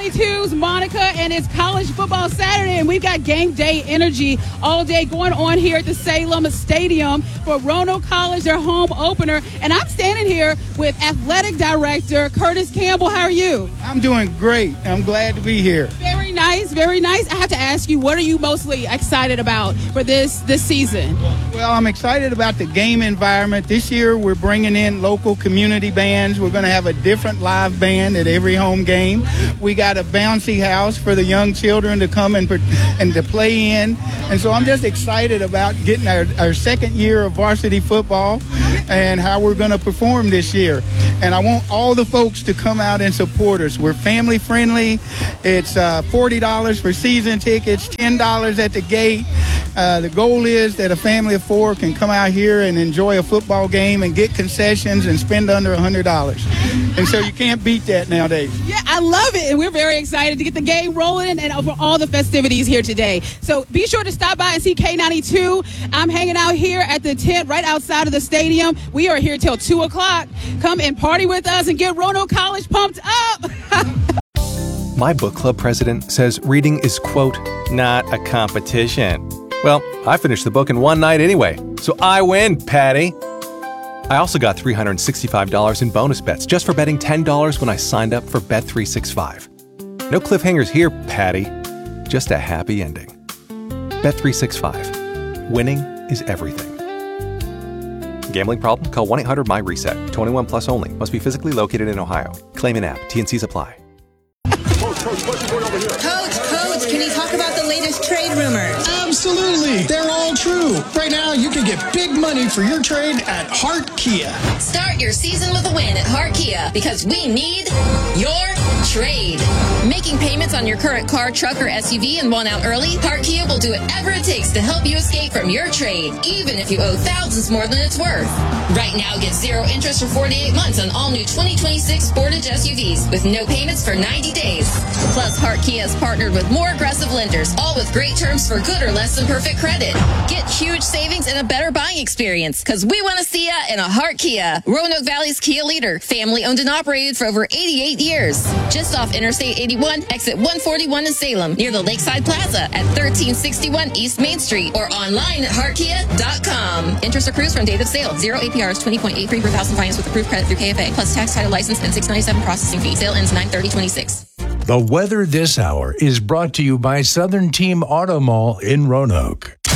K92's Monica, and it's College Football Saturday, and we've got game day energy all day going on here at the Salem Stadium for Roanoke College, their home opener. And I'm standing here with Athletic Director Curtis Campbell. How are you? I'm doing great. I'm glad to be here. Very nice, very nice. I have to ask you, what are you mostly excited about for this season? Well, I'm excited about the game environment. This year, we're bringing in local community bands. We're going to have a different live band at every home game. We got a bouncy house for the young children to come and to play in. And so I'm just excited about getting our second year of varsity football and how we're going to perform this year. And I want all the folks to come out and support us. We're family friendly. It's $40 for season tickets, $10 at the gate. The goal is that a family of four can come out here and enjoy a football game and get concessions and spend under $100. And so you can't beat that nowadays. Yeah, I love it. And we're very excited to get the game rolling and over all the festivities here today. So be sure to stop by and see K92. I'm hanging out here at the tent right outside of the stadium. We are here till 2 o'clock. Come and party with us and get Roanoke College pumped up. My book club president says reading is, quote, not a competition. Well, I finished the book in one night anyway, so I win, Patty. I also got $365 in bonus bets just for betting $10 when I signed up for Bet365. No cliffhangers here, Patty. Just a happy ending. Bet365. Winning is everything. Gambling problem? Call 1-800-MY-RESET. 21 plus only. Must be physically located in Ohio. Claim in app. T&Cs apply. Coach, can you talk about the latest trade rumors? Absolutely. They're all true. Right now, you can get big money for your trade at Hart Kia. Start your season with a win at Hart Kia because we need your trade. Making payments on your current car, truck, or SUV and want out early? Hart Kia will do whatever it takes to help you escape from your trade, even if you owe thousands more than it's worth. Right now, get 0 interest for 48 months on all new 2026 Sportage SUVs with no payments for 90 days. Plus, Hart Kia has partnered with more aggressive lenders, all with great terms for good or less than perfect credit. Get huge savings and a better buying experience, because we want to see ya in a Hart Kia. Roanoke Valley's Kia leader, family owned and operated for over 88 years. Just off Interstate 81, exit 141 in Salem, near the Lakeside Plaza at 1361 East Main Street, or online at heartkia.com. Interest accrues from date of sale. 0 APR is 20.83 per thousand finance with approved credit through KFA, plus tax, title, license, and $697 processing fee. Sale ends 9/30/26. The weather this hour is brought to you by Southern Team Auto Mall in Roanoke.